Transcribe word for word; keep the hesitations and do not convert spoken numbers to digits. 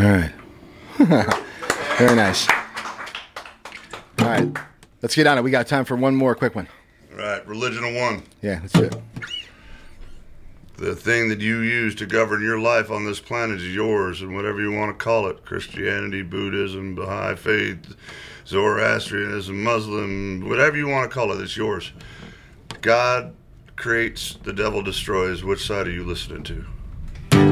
All right. Very nice. All right. Let's get on it. We got time for one more quick one. All right. Religion of one. Yeah, that's it. The thing that you use to govern your life on this planet is yours, and whatever you want to call it, Christianity, Buddhism, Baha'i faith, Zoroastrianism, Muslim, whatever you want to call it, it's yours. God creates, the devil destroys. Which side are you listening to?